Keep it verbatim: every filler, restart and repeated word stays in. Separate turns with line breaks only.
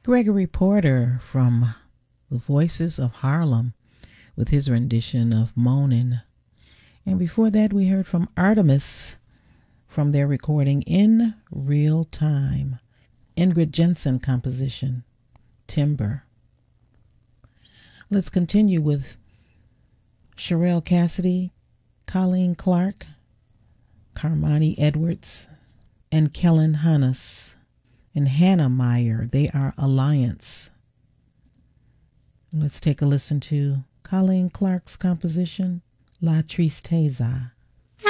Gregory Porter from the Voices of Harlem with his rendition of Moanin'. And before that, we heard from Artemis from their recording In Real Time. Ingrid Jensen composition, Timber. Let's continue with Sherelle Cassidy, Colleen Clark, Carmani Edwards, and Kellen Hannes, and Hannah Meyer. They are Alliance. Let's take a listen to Colleen Clark's composition, La Tristeza.